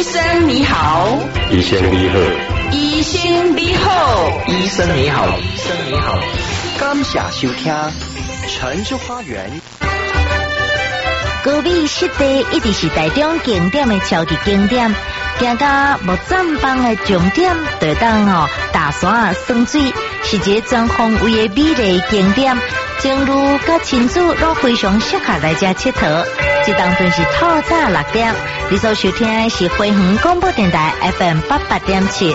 医生你好， 医生你好， 医生你好， 医生你好，医生你好，感谢收听城市花园。 高美湿地一直是台中景点的超级景点，行到木栈帮的重点，就当大山酸水，是一个全方位的美丽景点。情侣甲亲子都非常适合来这佚佗。这当阵是透早6点，你所收听的是花园广播电台 FM88.7。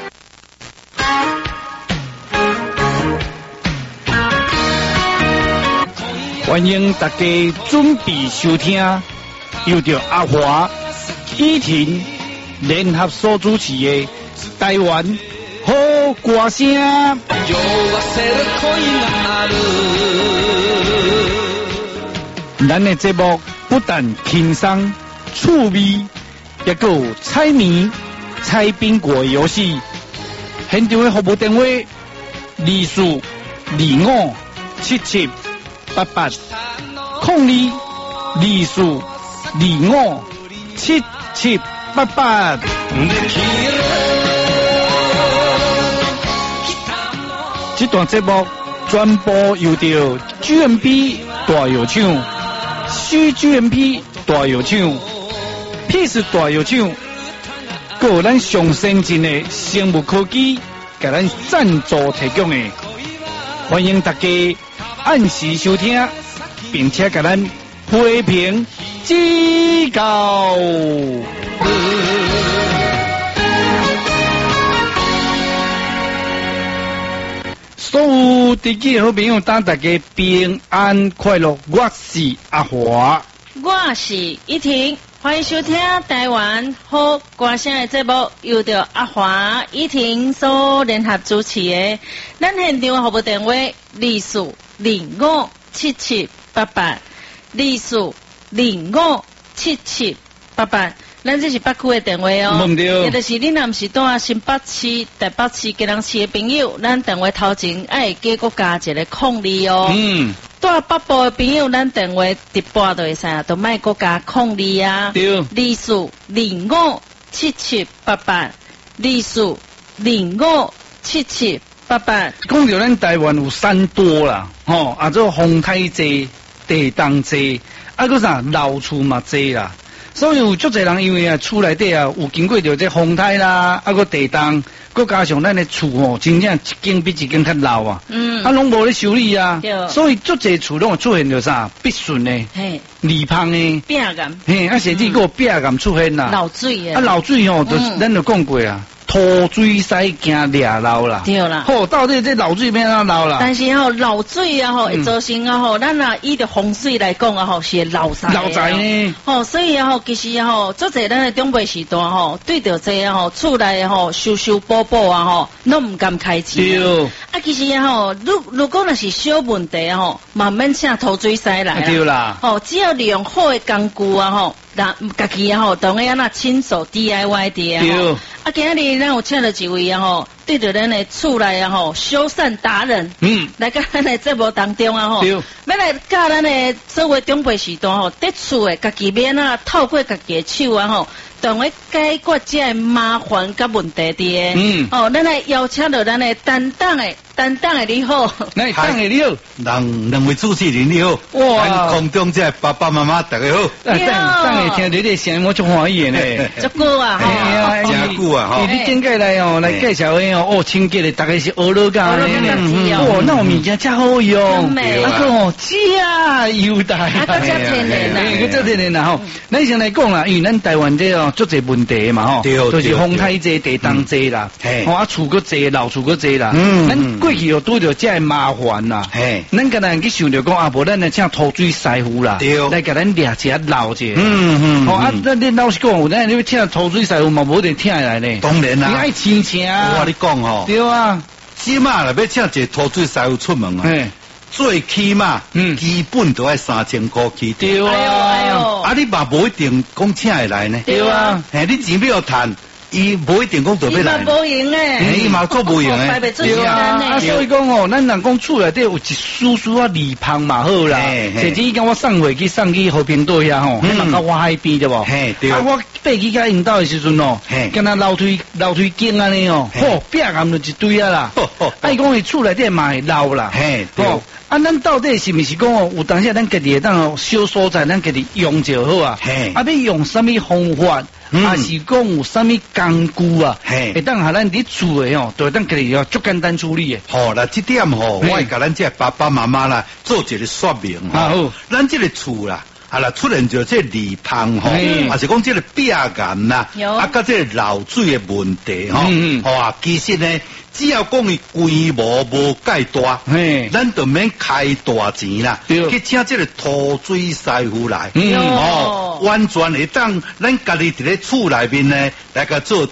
欢迎大家准备收听，由着阿华、依婷联合所主持的台湾好歌声。咱的节目不但轻松趣味，也有猜谜、猜宾果游戏。现场的服务电话2425778802257788。这段节目全部由着 GMP 大药厂、CGMP 大药厂、Peace 大药厂，还有咱上先进的生物科技，给咱赞助提供的。欢迎大家按时收听，并且给咱批评指教。所有地区的好朋友，大家平安快乐。我是阿华， 我是依婷，欢迎收听台湾好歌声的节目，由着阿华、依婷所联合主持的。咱现场的服务电话2425778824257788。咱这是北区的电话哦，也就是你若不是住新北市、台北市、基隆市的朋友，咱电话头前爱加国加一个02哦。住北部的朋友，咱电话直拨就会使啊，都卖国加02啊。对，2425778824257788。 讲到咱台湾有山多啦，做风台济、地动济，个啥老厝嘛济啦。所以有足侪人因为厝内底有经过着这风台啦，个地动，佮加上咱的厝真正一间比一间较老啊，拢无咧修理啊，所以足侪厝拢出现着啥必顺的、泥碰的、 壁岩， 甚至个壁岩出现啦， 漏水啊， 漏水咱就讲过啊。土水使惊掠漏啦， 对啦。 到底这漏水要怎漏啦？ 但是漏水啊会造成咱依着风水来讲是漏财。 漏财呢？ 所以其实足侪咱的长辈时代对着这厝内修补啊拢唔敢开钱。对。其实如果若是小问题慢慢请土水使来啦。对啦。只要利用好的工具家己当个那亲手 DIY 的对。今日咱有请到一位对着咱的厝内修缮达人，来到咱的节目当中要来教咱的所谓长辈时代在厝的家己免透过家己的手当个解决这麻烦甲问题的。咱来邀请到咱的担当的你好， 来担的你好， 两位主持人你好，哇，空中这爸爸妈妈大家好， 担的听你的声音我足欢喜的呢， 足久啊， 真久啊， 你顶个来来介绍的清洁的大概是俄罗干的，那有物件真好用，真优待， 真天然啦， 真天然啦咱先来讲啦，因为咱台湾这足侪问题嘛就是风台济、地动济啦，厝个济、老厝个济啦，咱过去又拄着这麻烦啦，咱个人去想着讲无咱来请土水师傅啦，来甲咱掠一下漏者，咱老实讲，咱你要请土水师傅嘛，无得请来呢。 当然啦， 你爱请请。 我跟你讲对啊， 起码啦要请一个土水师傅出门最起码基本都要3000块起。对啊， 你嘛无一定讲请会来呢。 对啊， 你钱要赚。 伊无一定讲特别来， 伊嘛无用诶， 伊嘛做无用诶， 对啊，所以讲哦，咱人讲厝内底有一丝丝啊泥香嘛好啦，甚至伊讲我送回去送去和平岛遐吼，迄嘛到我海边对无？嘿，对。啊，我爬去甲因兜诶时阵哦，敢若楼梯间安尼哦，嚯，壁岩就一堆啊啦。啊，伊讲伊厝内底嘛会漏啦，嘿，对。啊，咱到底是毋是讲哦？有当时咱家己会当哦，小所在咱家己用就好啊。嘿，啊，要用什么方法？啊，是讲有什么工具啊？嘿，会当下咱伫厝诶哦，就会当家己哦，足简单处理诶。 好啦，这点吼，我会甲咱这爸爸妈妈啦做一个说明吼。咱这个厝啦。啊啦，出现着这泥香吼，还是讲这个壁岩啦，啊，甲这个漏水的问题吼，吼啊，其实呢，只要讲伊规模无介大，咱就免开大钱啦，去请这个土水师傅来，哦，完全会当咱家己伫咧厝内面呢，来个做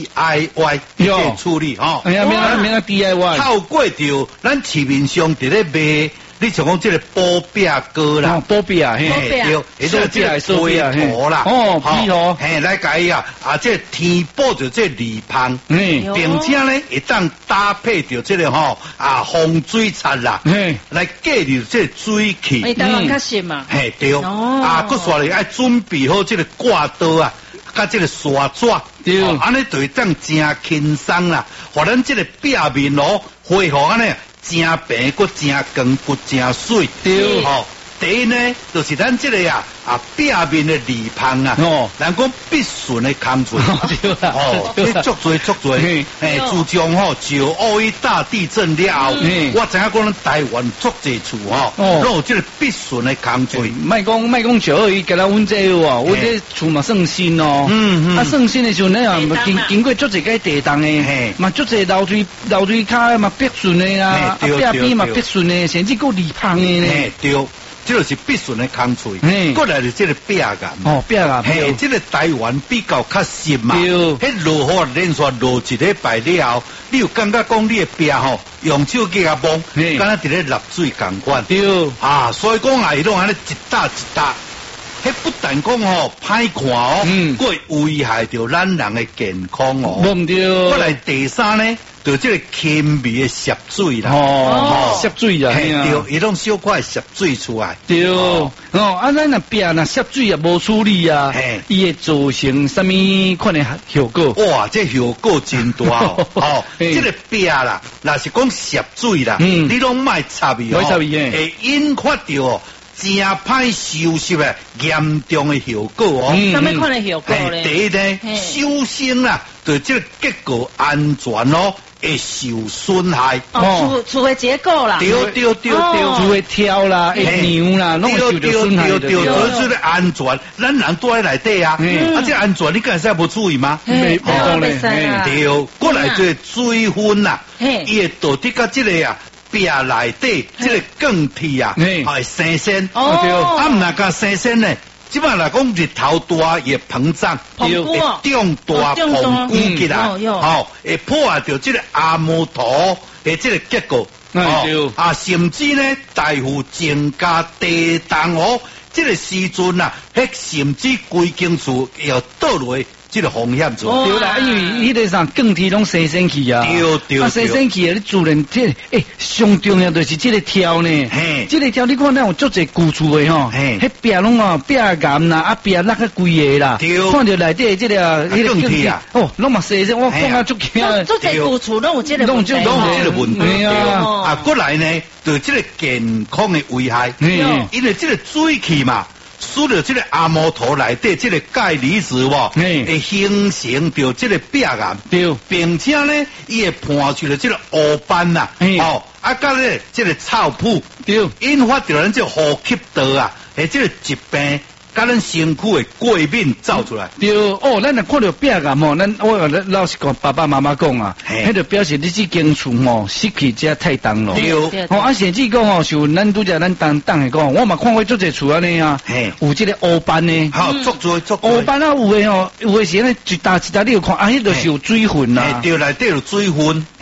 DIY 嘅处理吼， 哎呀，免啦 DIY， 透过着咱市面上伫咧卖。你像讲这个保壁膏啦， 保壁啊， 嘿，对，迄个这个皮涂啦， 哦，皮涂， 嘿，来改啊，这填补着这泥香，并且呢，会当搭配着这个吼风水擦啦，来介入这水气， 会当较实嘛， 嘿，对，啊，佮煞咧爱准备好这个挂刀啊，甲这个刷纸，对，安尼就会当真轻松啦，互咱这个壁面哦，恢复安尼。真平，佮真光，佮真水。对，吼，第一呢，就是咱这个壁面的泥香啊，人讲必顺的工序，哦，你足多，自从吼921大地震了后，我知影讲咱台湾足济厝吼，拢有这个必顺的工序。 莫讲921，甲咱阮这哦，阮这厝嘛算新哦，啊算新的时候呢，经过足济个地动的，嘛足济楼梯骹嘛必顺的啊，壁边嘛必顺的，甚至够泥香的呢。 对。这就是必顺的工序，过来就这个壁岩。 哦，壁岩， 嘿，这个台湾比较较湿嘛，迄落雨连续落一礼拜了后，你有感觉讲你的壁吼，用手去甲摸，敢若伫咧落水共款。对，啊，所以讲伊拢安尼一搭一搭，迄不但讲吼歹看哦，会危害到咱人的健康哦。 唔对。 过来第三呢？就这个轻微的涉水啦， 涉水啊， 对，伊拢小块涉水出来， 对，啊，咱那壁那涉水也无处理啊，伊会造成什么款的效果？ 哇，这效果真大哦，这个壁啦，若是讲涉水啦，你拢莫插伊哦，会引发到真歹收拾的严重的效果哦。 什么款的效果咧？ 第一呢，首先啦，对这个结构安全哦。会受损害厝的结构啦， 对， 厝会跳啦，会扭啦，拢会受到损害。 对，所以这个安全，咱人住在内底啊，这安全你敢使无注意吗？ 没讲咧， 对，过来这水分呐，伊会导致到这个壁内底这个钢铁啊，会生鲜，对，啊唔那个生鲜呢？即摆来讲日头大也膨胀，会中大膨鼓起来，会破坏掉这个阿摩陀的这个结构，甚至呢大幅增加地动哦，这个时阵啊，甚至规间厝要倒落。这个风险做对啦，因为迄个啥钢铁拢生生去啊， 对， 生生去啊，你自然这上重要就是这个条呢，这个条你看那有足侪古厝的吼，迄壁拢壁岩啦，啊壁落个规个啦，看到内底这个钢铁啊， 拢嘛生生，我看啊足惊， 足侪古厝拢有这个问题，啊，过来呢，对这个健康的危害，因为这个水气嘛。输入这个阿摩陀内底这个钙离子会形成着这个壁岩，对，并且呢，伊会盘出了这个乌斑呐，甲咧这个臭扑，对，引发着咱这呼吸道啊，这个疾病。甲咱身躯的过敏走出来， 对咱若看到壁岩我老实讲，爸爸妈妈讲啊，迄就表示你这间厝湿气真太重了。对，甚至讲像咱拄则咱当的讲，我嘛看过足侪厝安尼啊，有这个乌斑呢， 足乌斑啊有的时呢一笪一笪你有看，迄就是有水分啦， 对，内底有水分，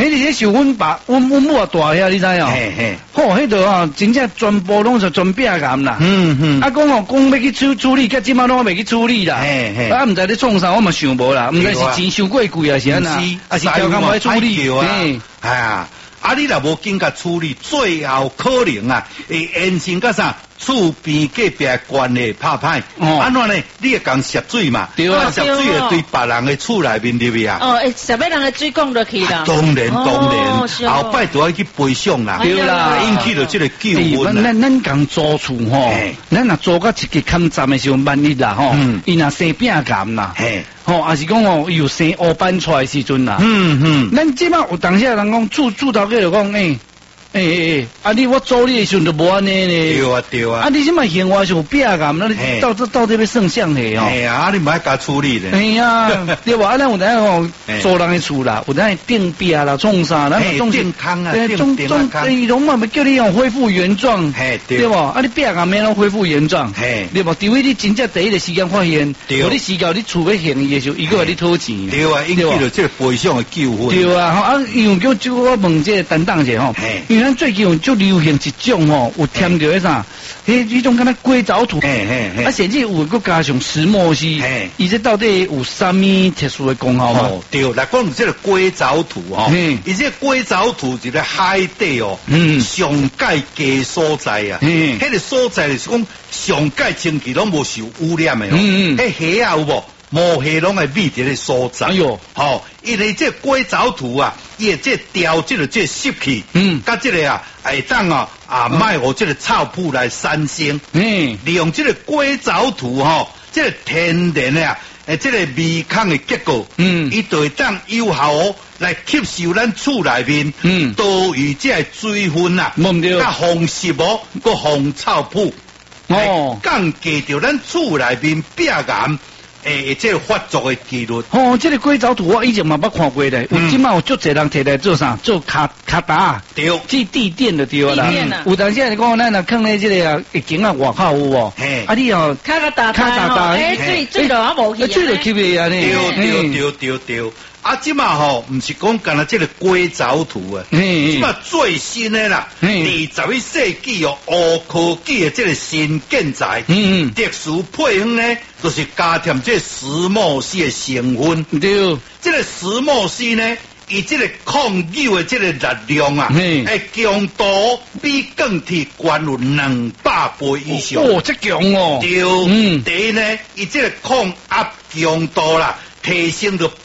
迄个受阮爸阮母啊大遐，你知哦？ 嘿嘿， 吼，迄个啊，真正全部拢是全壁癌啦。啊，讲哦，讲要去处理，甲即马拢未去处理啦。 嘿嘿， 啊，毋知咧创啥，我嘛想无啦，毋知是钱收过贵啊，是安那，啊是调工要处理。 哎呀，啊你若无紧甲处理，最后可能啊会延伸甲啥？厝边隔壁关系拍歹，安怎呢？你会讲涉水嘛？ 对啊， 涉水会对别人的厝内面入去啊。 哦，会涉别人的水讲落去啦。 当然，后摆就要去赔偿啦。 对啦， 引起了这个纠纷啦。 咱讲租厝吼，咱若租到一个坎站的时候，万一啦吼，伊若生病癌啦，吼，还是讲哦，有生黑斑出来的时阵啦，咱即马有当下人讲厝头家就讲啊！我租你的时候就无安尼呢。 对啊。 啊！你即摆现话是有壁癌，那你到底要算啥呢？哦。 哎呀，你唔爱甲处理咧。 哎呀，对吧？啊，咱有当哦，租人的厝啦，有当定壁啦，创啥？咱有健康啊， 伊拢嘛要叫你恢复原状，对吧？啊，你壁癌免拢恢复原状，对吧？除非你真正第一个时间发现，无你时间你厝要行伊的时候，伊个你讨钱。 对啊，引起了这个赔偿的纠纷。 对啊，啊，因为叫我问这担当者吼。因为咱最近有就流行一种吼，有添着迄啥，迄种敢若硅藻土，啊，甚至有个加上石墨烯，伊这到底有啥物特殊的功效吗？ 对，来讲这个硅藻土吼，伊这硅藻土是咧海底哦，上界低所在啊，迄个所在是讲上界清气拢无受污染的哦，迄虾啊有无？毛蟹拢会密伫咧所在，哎哟，吼，因为这硅藻土啊，伊会这调这个这湿气，甲这个啊，会当卖互这个草铺来产生，利用这个硅藻土吼，这个天然的啊，这个微孔的结构，伊就会当有效来吸收咱厝内面，多余这水分啊，甲防湿哦，个防草铺，降低掉咱厝内面壁癌。这个发作的几率。哦，这个硅藻土我以前嘛捌看过咧，有即马有足侪人摕来做啥？做卡达，对，即地垫的对啦。有当时来讲，咱若放咧这个间啊外口有无？啊，你哦，卡达， 水落啊无去， 水落去袂啊呢？ 对。啊，即马吼，毋是讲干那这个硅藻土啊，即马最新的啦，21世纪哦，黑科技的这个新建材，特殊配方呢，就是加添这石墨烯的成分。对，这个石墨烯呢，伊这个抗氧的这个力量啊，强度比钢铁悬有200倍以上。哦，这强哦。对，第一呢，伊这个抗压强度啦。提升到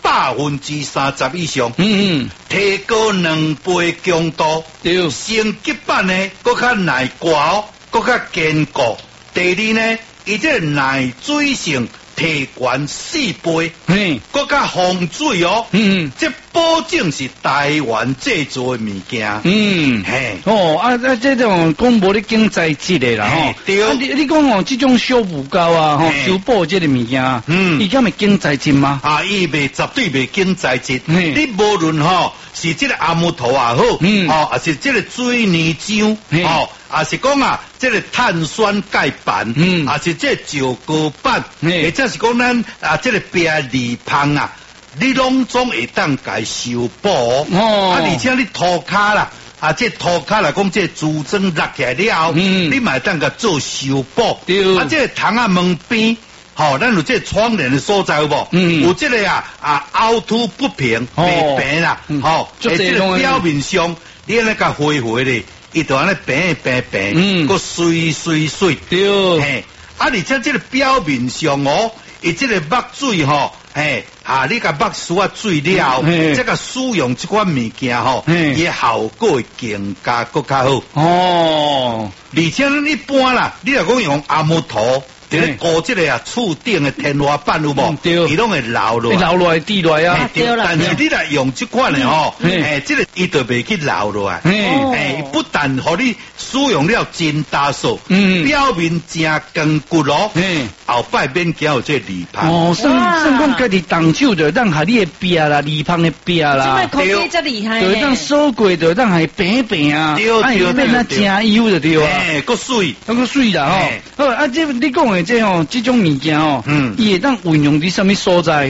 30%以上，提高2倍强度，升级版呢，搁较耐刮，搁较坚固。第二呢，伊这耐水性提悬4倍，搁较防水哦。这保证是台湾制作的物件。这种讲无咧经济质的啦吼。对。你讲哦，这种修补膏啊，吼，修补这个物件，伊敢会经济质吗？啊，伊袂绝对袂经济质。你无论吼是这个阿木头也好，还是这个水泥浆，也是讲啊，这个碳酸钙板，也是这石膏板，或者是讲咱这个壁泥芳啊。你拢总会当改修补而且你涂骹啦，这涂骹来讲，这组装落起来了后，你嘛当甲做修补。这窗啊门边，咱有这窗帘的所在有无？有这个凹凸不平、白平啦，这个表面上，你安尼甲灰灰的，伊就安尼平，个水。对，而且这个表面上伊这个墨水你甲墨输水了，这个使用这款物件伊效果会更加更较好。而且一般啦，你若讲用阿木头。咧固这个厝顶的天花板有无？伊拢会流落来滴落啊。但是你若用这款的这个伊就袂去流落来。不但互你使用了真大数，表面真坚固咯。后摆免惊有这泥芳。算讲家己动手就当下你的壁啦，泥芳的壁啦。 科技真厉害。 就当锁过就当系平啊。对，变啊真油就对啊。个水，个水啦吼。这你讲的这种物件伊会当运用伫什么所在？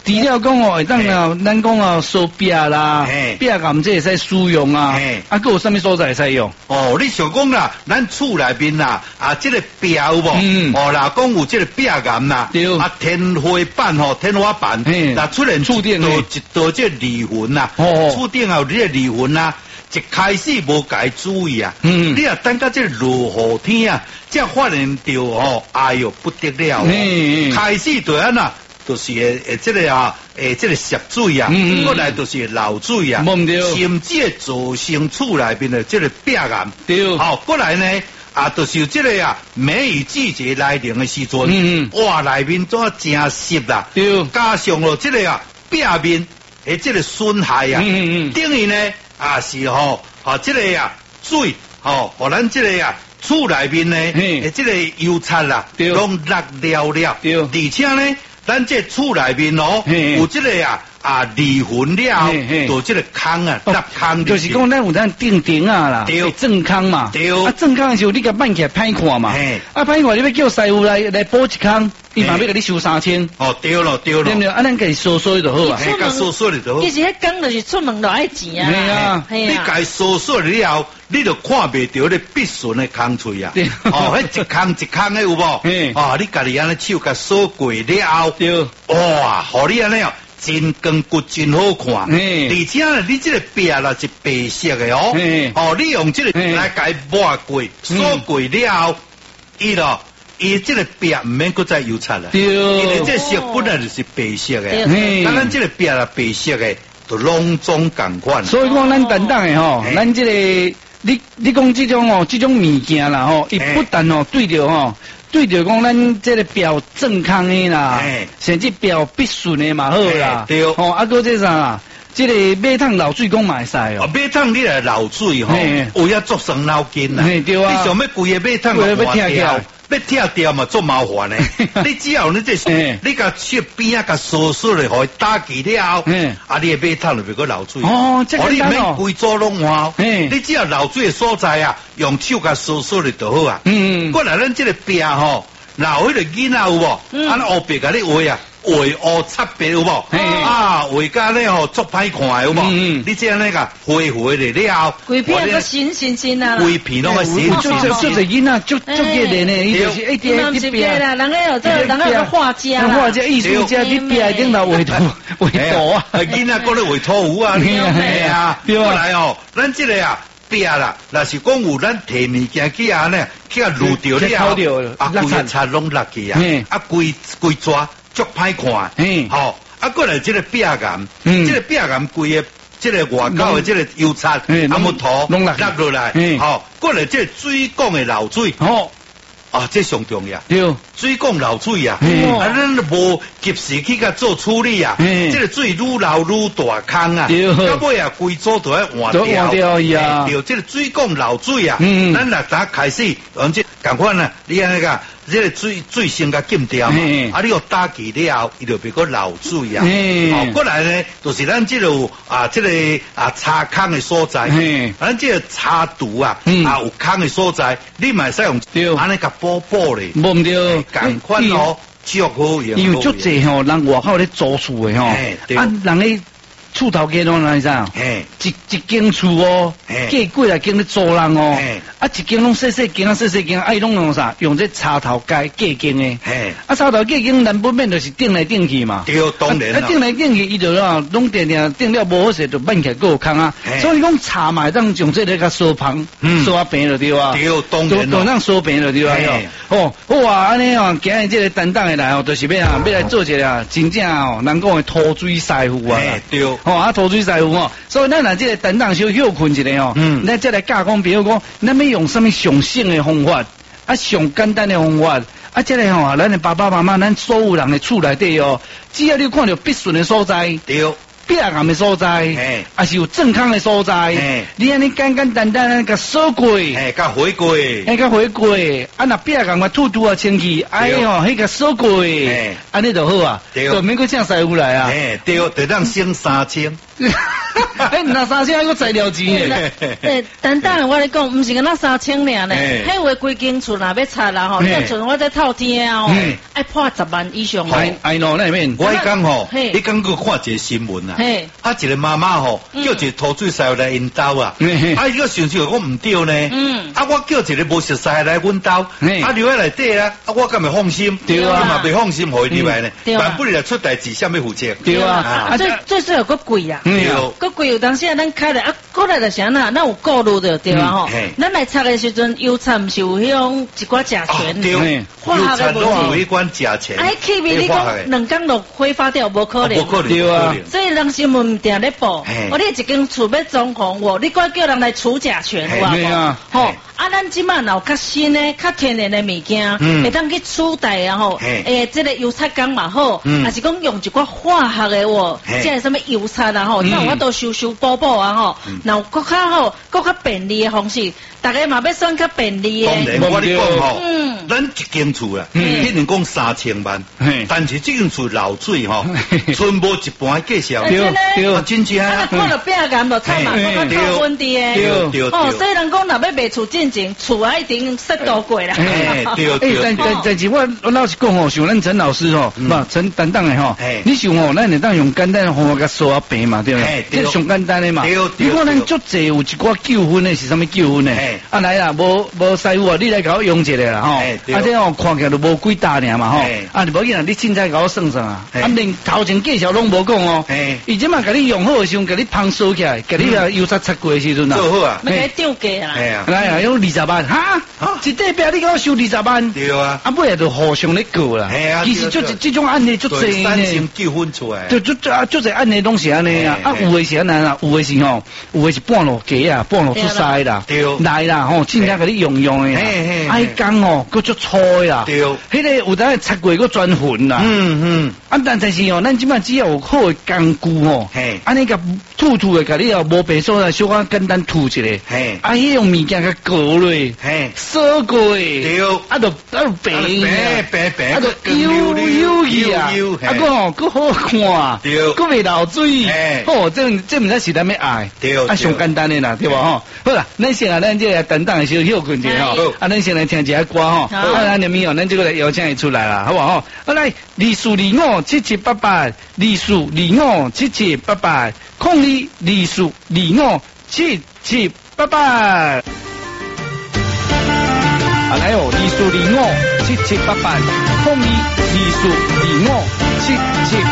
除了讲哦，会当啊，咱讲啊，烧壁啦，壁岩这会使使用啊，啊，佮有啥物所在会使用？ 哦，你想讲啦，咱厝内面啦，啊，这个壁有无？哦啦，讲有这个壁岩啦，啊，天花板吼，天花板，那出现触电一道这离痕啦，触电有这个离痕啦。一开始无解注意啊，你啊等到这落雨天啊，才发现到哦，哎哟不得了，开始就安那，就是这个啊，这个涉水啊，过来就是漏水啊，甚至造成厝内边的这个壁岩，对，好过来呢。啊，就是这个啊，梅雨季节来临的时阵，哇，内面都真湿啦，对，加上了这个啊，壁面的这个损害啊，等于呢。啊是吼，啊这个啊水，吼，互咱这个啊厝内面呢，这个油漆啦，拢落了，而且呢，咱这厝内面哦，有这个啊离痕了，就这个空啊，落空， 就是讲咱有咱顶啊啦，正空嘛，啊正空的时候你甲办起来歹看嘛，啊歹看你要叫师傅来补一空。伊嘛要甲你收3000。 哦，对了，对了， 啊，咱家收就好啊， 甲收就好。 其实迄工就是出门就爱钱啊。 系啊，你家收了后，你就看袂到你必顺的空喙啊。哦，迄一空的有无？哦，你家己安尼手甲收过了后，哇，互你安尼哦，真光骨真好看。而且呢，你这个壁啦是白色的哦。哦，你用这个来甲伊抹过、收过了后，伊这个壁唔免搁再油漆啦，因为这色本来就是白色的，咱这个壁啦白色的，就拢总共款。 所以讲咱等等的吼，咱这个你讲这种哦，这种物件啦吼，伊不但哦对着讲咱这个壁正康的啦，甚至壁必顺的嘛好啦，对哦，啊搁这啥啦？这个马桶漏水讲嘛会使哦， 马桶你来漏水吼，有要做伤脑筋啦，对啊，你想要规个马桶要拆掉。要拆掉嘛，做麻烦呢。你只要你这，你甲切边啊，甲疏的，互伊打起了后，啊，你的马桶就袂个漏水。哦，这个你免规组拢换，你只要漏水的所在啊，用手甲疏的就好啊。过来咱这个壁吼，若有迄个囡仔有无？安尼后壁甲你画啊。画乌擦白有无？啊，画甲咧吼足歹看有无？你这样那个画了， 规片都新啊， 规片拢个新。 就囡仔足热的呢，伊就是一点一点啦，人家有这，人家有画家啦， 画家艺术家，你壁顶头画图啊， 囡仔讲咧画图啊，系啊，过来哦，咱这个啊。壁啦，若是讲有咱摕物件去啊呢，去啊撸掉了，啊规个擦拢落去啊，啊规抓足歹看，好，啊过来这个壁岩，这个壁岩规个这个外口的这个油漆，啊木头落落来，好，过来这个水管的漏水，好。啊，这上重要。对，水管漏水啊，啊，咱无及时去甲做处理啊，这个水愈漏愈大坑啊，到尾啊，规组都要换掉呀。对，这个水管漏水啊，咱若打开始，这赶快呢，你看那个。这个水先甲禁掉嘛，啊，你要打起了，伊就别个漏水啊。哦，过来呢，就是咱这个啊，这个啊插坑的所在，咱这个插堵啊，啊有坑的所在，你咪使用安尼甲补咧， 无唔对， 赶快哦，足好用。 因为足济吼，人外口咧租厝的吼，啊，人咧。厝头家拢来啥？一间厝哦，过过来间咧租人哦，啊一间拢细间啊，啊伊拢用啥？用这插头盖隔间的，啊插头隔间难不免就是顶来顶去嘛。 对，当然啦。 啊顶来顶去，伊就啊拢定顶了无好势，就办起来有空啊。所以讲插嘛，当用这个甲烧棚烧平就对啊。 对，当然都当烧平就对啊。哦，好啊，安尼哦，今日这个担当的来哦，就是要来做一个真正哦，人讲的土水师傅啊。 对。 哦，啊，土水师傅哦，所以咱若这个等等小休困一下哦，咱再来教讲，比如讲，咱要用什么上省的方法，啊，上简单的方法，啊，这个吼，咱的爸爸妈妈，咱所有人的厝内底哦，只要你看到必顺的所在，对。壁岩的所在，还是有正康的所在，你安尼简单甲扫过， 甲回过， 甲回过，啊那壁岩嘛吐啊清气，哎哟，迄个扫过，安尼就好啊，就免搁请师傅来啊， 对，得让省3000。 哎，那3千还个材料钱诶。 诶，等等，我咧讲，毋是个那3000尔呢，迄话规间厝若要拆啦吼，你像我在透天啊吼，爱破10万以上哦。 哎喏，那面我迄讲吼，迄讲个看一个新闻啊，啊一个妈妈吼叫一个土水师傅来因兜啊，啊伊个想想我唔对呢，啊我叫一个无熟悉来阮兜，啊留喺内底啊，啊我敢会放心，对啊，嘛袂放心互伊入来呢，万不然出代志，啥物负责？ 对啊，最少有个贵啊，个贵有当时啊，咱开了啊，过来就啥呐，咱有顾虑的对啊吼，咱来拆的时阵，油菜毋是有迄种一寡甲醛， 化学的问题，有一关甲醛， 哎，气味你讲2工就挥发掉，无可能， 对啊， 所以人新闻定咧报，我你一间厝要装潢，你怪叫人来除甲醛，有无？吼。啊，咱即满有较新的、较天然的物件，会当去取代啊吼，这个油菜缸嘛好，还是讲用一寡化学的哦，即个什么油菜啊吼，那我都修修补补啊吼，然后更较好、更较便利的方式，大家嘛要选较便利的。 当然，我咧讲吼，咱一间厝啊，一年讲3000万，但是这间厝漏水吼，存无一半的计数，对，真正啊， 看到饼干就惨嘛，看到靠温的， 对， 哦，所以人讲若要卖厝进前，厝啊一定适度过啦。 对， 但是我老实讲吼，像咱陈老师吼，嘛陈担当的吼，你想吼，咱会当用简单的方法甲刷平嘛，对不对？这上简单的嘛。你看咱足济有一寡纠纷的是啥物纠纷呢？啊来啦，无师傅啊，你来甲我用一个啦吼，啊这吼看起来都无几大尔嘛吼，啊无紧啊，你凊彩甲我算算啊，啊连头前介绍拢无讲哦，伊即马甲你用好的时候，甲你芳收起来，甲你油漆擦过的时阵啊， 做好啊， 要给涨价啦， 来啊，用20万哈，一块表你甲我收20万， 对啊， 啊尾就互相咧告啦，其实就这种案例足济呢， 纠纷出来， 就济案例拢是安尼啊，啊有的是安尼啦，有的是吼，有的是半路假啊，半路出师啦，来啦吼，凊彩甲你用的，爱讲吼，佫足粗的啦，迄个有当擦过佫转痕啦，啊但是吼，咱即摆只要有好的工具吼，安尼甲吐的甲你哦无白所来小可简单吐一下，啊迄种物件甲搞落，烧过，啊就白，啊就油去啊，啊佫好看，佫袂流水，吼这毋知是咱要爱，啊上简单的啦，对吧吼？好啦，咱先啊，咱这个等等小休困者吼，啊咱先来听一下歌吼，啊咱入面哦，咱这个来邀请伊出来啦，好不好？好来，24257788，24257788，控你24257788。啊来哦，24257788，控你24257788。